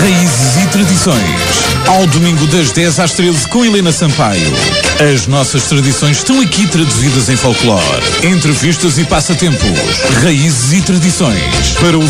Raízes e Tradições. Ao domingo das 10 às 13 com Helena Sampaio. As nossas tradições estão aqui traduzidas em folclore. Entrevistas e passatempos. Raízes e Tradições. Para o